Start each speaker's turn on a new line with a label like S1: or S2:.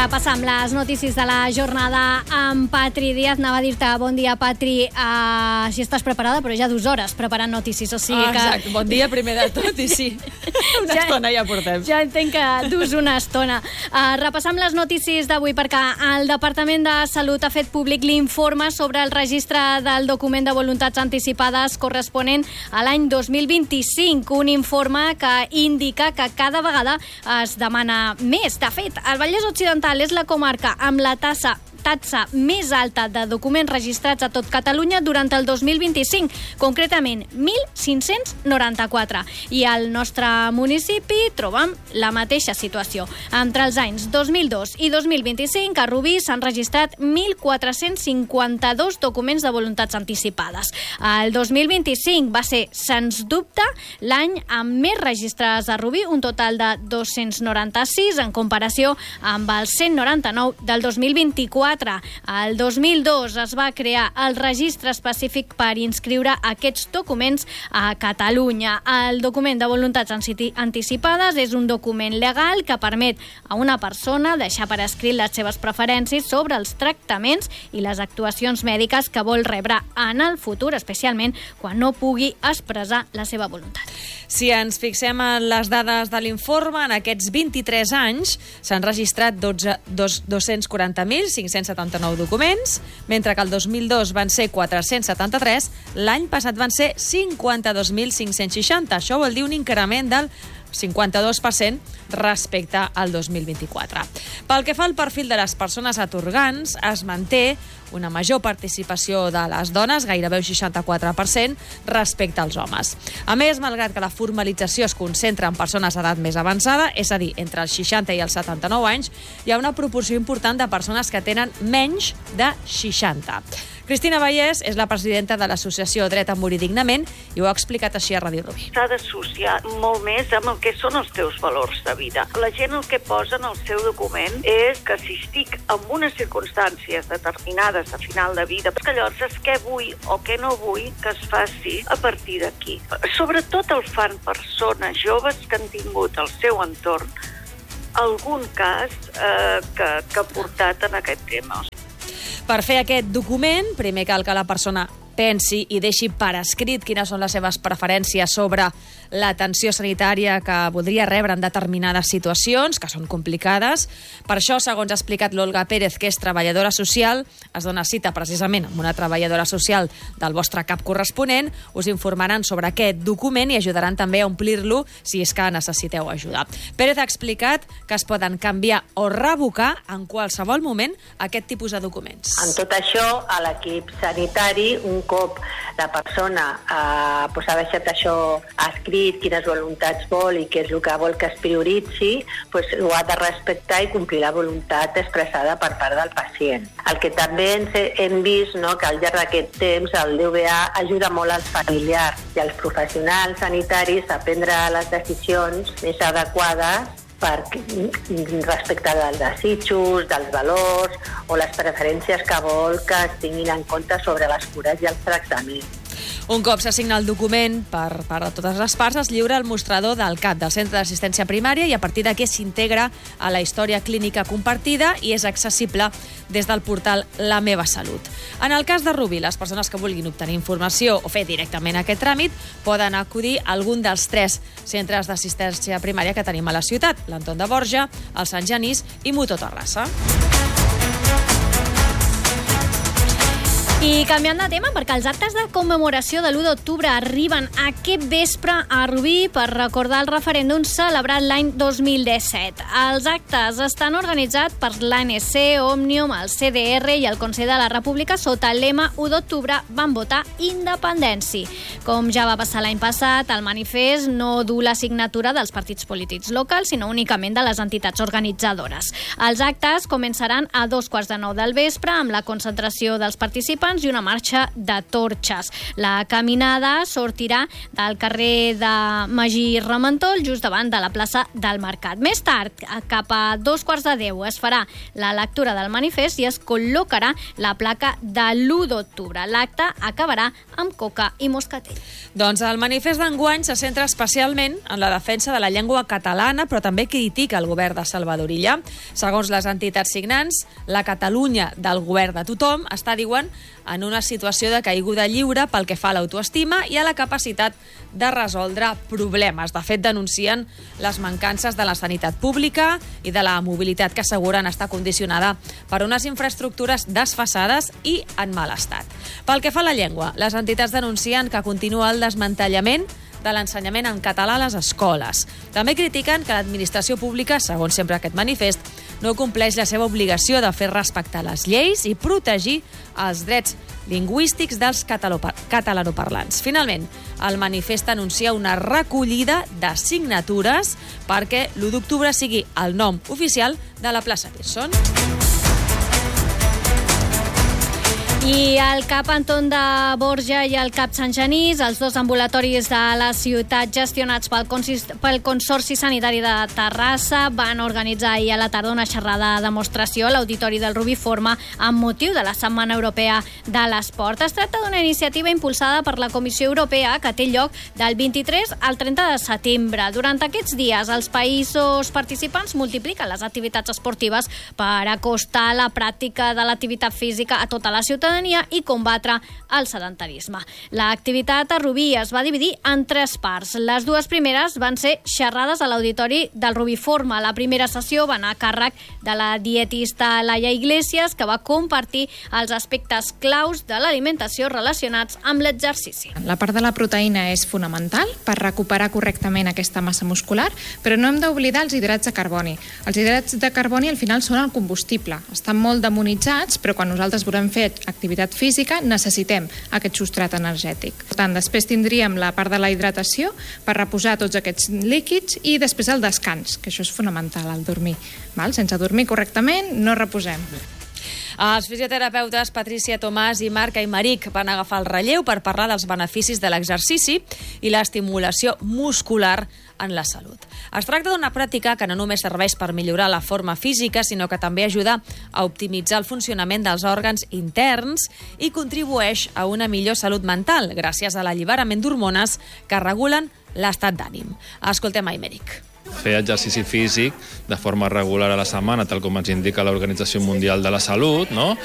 S1: Repassam les notícies de la jornada amb Patri Díaz. Anava a dir-te bon dia, Patri, si estàs preparada, però ja 2 hores preparant notícies, o sigui que...
S2: Exacte, bon dia primer de tot, i sí, una estona ja portem.
S1: Ja entenc que dus una estona. Repassam les notícies d'avui perquè el Departament de Salut ha fet públic l'informe sobre el registre del document de voluntats anticipades corresponent a l'any 2025, un informe que indica que cada vegada es demana més. De fet, el Vallès Occidental és la comarca amb la taxa més alta de documents registrats a tot Catalunya durant el 2025, concretament 1.594. I al nostre municipi trobam la mateixa situació. Entre els anys 2002 i 2025, a Rubí s'han registrat 1.452 documents de voluntats anticipades. El 2025 va ser, sens dubte, l'any amb més registres a Rubí, un total de 296, en comparació amb els 199 del 2024. El 2002 es va crear el registre específic per inscriure aquests documents a Catalunya. El document de voluntats anticipades és un document legal que permet a una persona deixar per escrit les seves preferències sobre els tractaments i les actuacions mèdiques que vol rebre en el futur, especialment quan no pugui expressar la seva voluntat.
S2: Si ens fixem en les dades de l'informe, en aquests 23 anys s'han registrat 240.579 documents, mentre que el 2002 van ser 473, l'any passat van ser 52.560. Això vol dir un increment del 52% respecte al 2024. Pel que fa al perfil de les persones atorgants, es manté una major participació de les dones, gairebé un 64%, respecte als homes. A més, malgrat que la formalització es concentra en persones d'edat més avançada, és a dir, entre els 60 i els 79 anys, hi ha una proporció important de persones que tenen menys de 60. Cristina Vallès és la presidenta de l'associació Dret a Morir Dignament i ho ha explicat així a Ràdio Rubí.
S3: S'ha d'associar molt més amb el que són els teus valors de vida. La gent el que posa en el seu document és que si estic en unes circumstàncies determinades a final de vida, que llavors és què vull o què no vull que es faci a partir d'aquí. Sobretot el fan persones joves que han tingut al seu entorn algun cas que ha portat en aquest tema.
S2: Per fer aquest document, primer cal que la persona pensi i deixi per escrit quines són les seves preferències sobre l'atenció sanitària que voldria rebre en determinades situacions, que són complicades. Per això, segons ha explicat l'Olga Pérez, que és treballadora social, es dona cita precisament amb una treballadora social del vostre CAP corresponent, us informaran sobre aquest document i ajudaran també a omplir-lo si és que necessiteu ajuda. Pérez ha explicat que es poden canviar o revocar en qualsevol moment aquest tipus de documents.
S4: En tot això, a l'equip sanitari, un cop la persona ha deixat això escrit, quines voluntats vol i què és el que vol que es prioritzi, ho ha de respectar i complir la voluntat expressada per part del pacient. El que també hem vist, que al llarg d'aquest temps el DVA ajuda molt als familiars i als professionals sanitaris a prendre les decisions més adequades respecte dels desitjos, dels valors o les preferències que vol que es tinguin en compte sobre les cures i els tractaments.
S2: Un cop s'assigna el document per part de totes les parts, es lliura el mostrador del CAP, del Centre d'Assistència Primària, i a partir d'aquí s'integra a la història clínica compartida i és accessible des del portal La Meva Salut. En el cas de Rubí, les persones que vulguin obtenir informació o fer directament aquest tràmit poden acudir a algun dels 3 centres d'assistència primària que tenim a la ciutat, l'Anton de Borja, el Sant Genís i Motor Terrassa.
S1: I canviant de tema, perquè els actes de commemoració de l'1 d'octubre arriben aquest vespre a Rubí per recordar el referèndum celebrat l'any 2017. Els actes estan organitzats per l'ANC, Òmnium, el CDR i el Consell de la República sota el lema 1 d'octubre van votar independència. Com ja va passar l'any passat, el manifest no du la signatura dels partits polítics locals, sinó únicament de les entitats organitzadores. Els actes començaran a 2:15 del vespre amb la concentració dels participants participants i una marxa de torxes. La caminada sortirà del carrer de Magí Ramentol, just davant de la plaça del Mercat. Més tard, cap a 9:45, es farà la lectura del manifest i es col·locarà la placa de l'1 d'octubre. L'acte acabarà amb coca i moscatell.
S2: Doncs el manifest d'enguany se centra especialment en la defensa de la llengua catalana, però també critica el govern de Salvador Illa. Segons les entitats signants, la Catalunya del govern de tothom està, diuen, en una situació de caiguda lliure pel que fa a l'autoestima i a la capacitat de resoldre problemes. De fet, denuncien les mancances de la sanitat pública i de la mobilitat que asseguren està condicionada per unes infraestructures desfasades i en mal estat. Pel que fa a la llengua, les entitats denuncien que continua el desmantellament de l'ensenyament en català a les escoles. També critiquen que l'administració pública, segons sempre aquest manifest, no compleix la seva obligació de fer respectar les lleis i protegir els drets lingüístics dels catalanoparlants. Finalment, el manifest anuncia una recollida de signatures perquè l'1 d'octubre sigui el nom oficial de la plaça Pearson.
S1: I el CAP Anton de Borja i el CAP Sant Genís, els dos ambulatoris de la ciutat gestionats pel Consorci Sanitari de Terrassa, van organitzar ahir a la tarda una xerrada de demostració a l'Auditori del Rubiforme amb motiu de la Setmana Europea de l'Esport. Es tracta d'una iniciativa impulsada per la Comissió Europea que té lloc del 23 al 30 de setembre. Durant aquests dies, els països participants multipliquen les activitats esportives per acostar la pràctica de l'activitat física a tota la ciutadania i combatre el sedentarisme. L'activitat a Rubí es va dividir en 3 parts. Les dues primeres van ser xerrades a l'Auditori del Rubiforme. La primera sessió va anar a càrrec de la dietista Laia Iglesias, que va compartir els aspectes claus de l'alimentació relacionats amb l'exercici.
S5: La part de la proteïna és fonamental per recuperar correctament aquesta massa muscular, però no hem d'oblidar els hidrats de carboni. Els hidrats de carboni al final són el combustible. Estan molt demonitzats, però quan nosaltres volem fer activitat física necessitem aquest substrat energètic. Per tant, després tindríem la part de la hidratació per reposar tots aquests líquids i després el descans, que això és fonamental, el dormir. Sense dormir correctament no reposem.
S2: Els fisioterapeutes Patricia Tomàs i Marc Aymeric van agafar el relleu per parlar dels beneficis de l'exercici i l'estimulació muscular en la salut. Es tracta d'una pràctica que no només serveix per millorar la forma física, sinó que també ajuda a optimitzar el funcionament dels òrgans interns i contribueix a una millor salut mental gràcies a l'alliberament d'hormones que regulen l'estat d'ànim. Escoltem Aymeric.
S6: Fer exercici físic de forma regular a la setmana, tal com ens indica l'Organització Mundial de la Salut, no?